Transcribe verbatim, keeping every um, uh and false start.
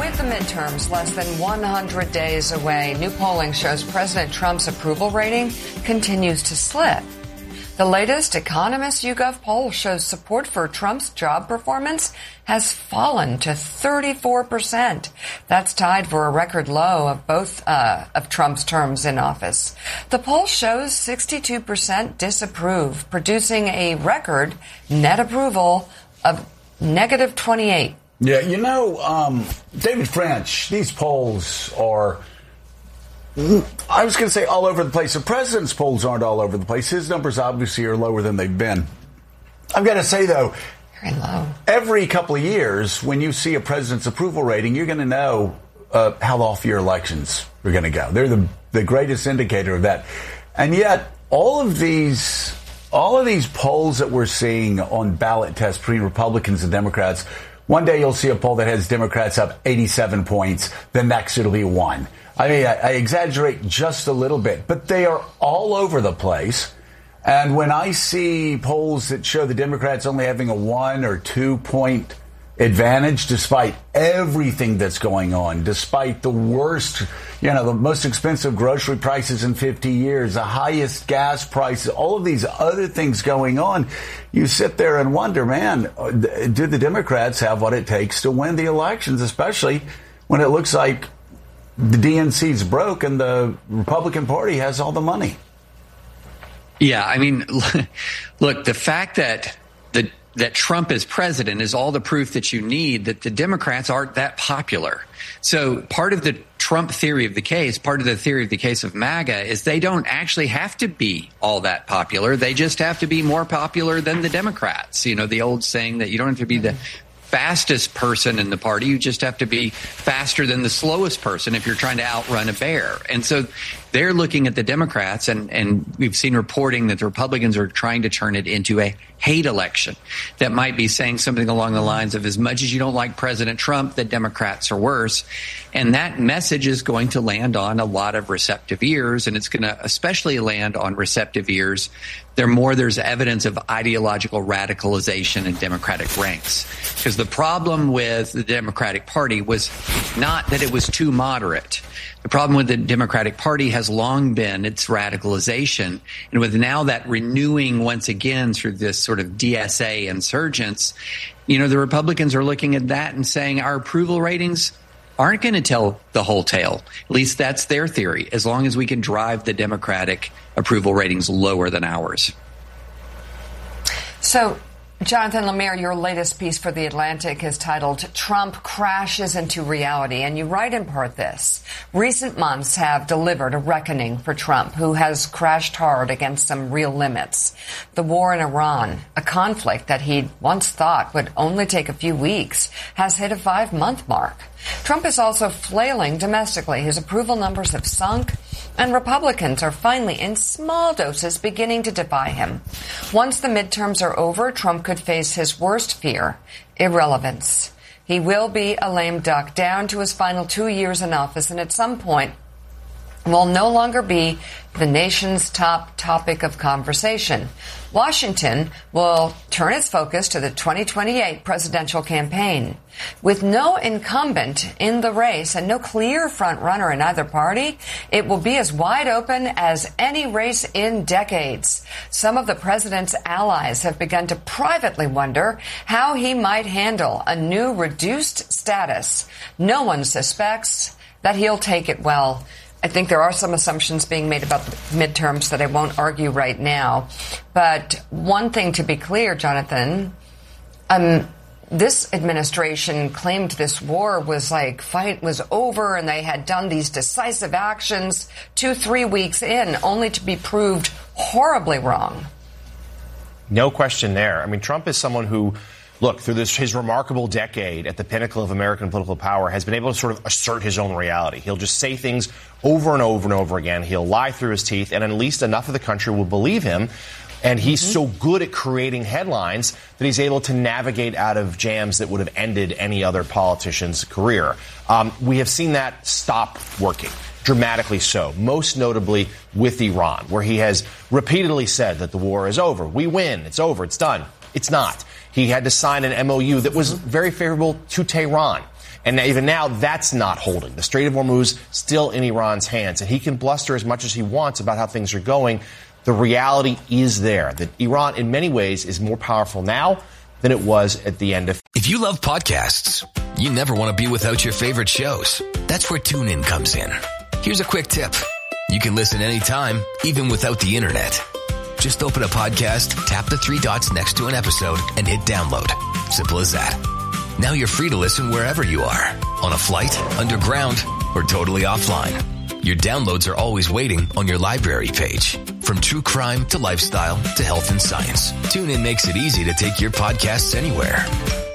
With the midterms less than one hundred days away, new polling shows President Trump's approval rating continues to slip. The latest Economist YouGov poll shows support for Trump's job performance has fallen to thirty-four percent. That's tied for a record low of both uh, of Trump's terms in office. The poll shows sixty-two percent disapprove, producing a record net approval of negative twenty-eight. Yeah, you know, um, David French, these polls are, I was going to say all over the place. The president's polls aren't all over the place. His numbers obviously are lower than they've been. I've got to say, though, very low. Every couple of years, when you see a president's approval rating, you're going to know uh, how off your elections are going to go. They're the, the greatest indicator of that. And yet, all of these, all of these polls that we're seeing on ballot tests between Republicans and Democrats, one day you'll see a poll that has Democrats up eighty-seven points. The next it'll be one. I mean, I, I exaggerate just a little bit, but they are all over the place. And when I see polls that show the Democrats only having a one or two point advantage, despite everything that's going on, despite the worst, you know, the most expensive grocery prices in fifty years, the highest gas prices, all of these other things going on, you sit there and wonder, man, do the Democrats have what it takes to win the elections, especially when it looks like the D N C's broke and the Republican Party has all the money? Yeah, I mean, look, the fact that the that Trump is president is all the proof that you need that the Democrats aren't that popular. So part of the Trump theory of the case, part of the theory of the case of MAGA is they don't actually have to be all that popular. They just have to be more popular than the Democrats. You know, the old saying that you don't have to be the fastest person in the party. You just have to be faster than the slowest person if you're trying to outrun a bear. And so they're looking at the Democrats, and, and we've seen reporting that the Republicans are trying to turn it into a hate election that might be saying something along the lines of, as much as you don't like President Trump, the Democrats are worse. And that message is going to land on a lot of receptive ears, and it's going to especially land on receptive ears the more there's evidence of ideological radicalization in Democratic ranks. Because the problem with the Democratic Party was not that it was too moderate. The problem with the Democratic Party has long been its radicalization. And with now that renewing once again through this sort of D S A insurgents, you know, the Republicans are looking at that and saying our approval ratings aren't going to tell the whole tale. At least that's their theory, as long as we can drive the Democratic approval ratings lower than ours. So, Jonathan Lemire, your latest piece for The Atlantic is titled Trump Crashes into Reality, and you write in part this: recent months have delivered a reckoning for Trump, who has crashed hard against some real limits. The war in Iran, a conflict that he'd once thought would only take a few weeks, has hit a five-month mark. Trump is also flailing domestically. His approval numbers have sunk, and Republicans are finally, in small doses, beginning to defy him. Once the midterms are over, Trump could face his worst fear: irrelevance. He will be a lame duck down to his final two years in office, and at some point will no longer be the nation's top topic of conversation. Washington will turn its focus to the twenty twenty-eight presidential campaign. With no incumbent in the race and no clear front runner in either party, it will be as wide open as any race in decades. Some of the president's allies have begun to privately wonder how he might handle a new reduced status. No one suspects that he'll take it well. I think there are some assumptions being made about the midterms that I won't argue right now. But one thing to be clear, Jonathan, um, this administration claimed this war was like fight was over and they had done these decisive actions two, three weeks in, only to be proved horribly wrong. No question there. I mean, Trump is someone who, look, through this his remarkable decade at the pinnacle of American political power, has been able to sort of assert his own reality. He'll just say things over and over and over again. He'll lie through his teeth, and at least enough of the country will believe him. And he's mm-hmm. so good at creating headlines that he's able to navigate out of jams that would have ended any other politician's career. Um, we have seen that stop working. Dramatically so, most notably with Iran, where he has repeatedly said that the war is over. We win. It's over. It's done. It's not. He had to sign an M O U that was very favorable to Tehran. And even now, that's not holding. The Strait of Hormuz still in Iran's hands. And he can bluster as much as he wants about how things are going. The reality is there, that Iran, in many ways, is more powerful now than it was at the end of. If you love podcasts, you never want to be without your favorite shows. That's where TuneIn comes in. Here's a quick tip. You can listen anytime, even without the internet. Just open a podcast, tap the three dots next to an episode, and hit download. Simple as that. Now you're free to listen wherever you are. On a flight, underground, or totally offline. Your downloads are always waiting on your library page. From true crime to lifestyle to health and science, TuneIn makes it easy to take your podcasts anywhere.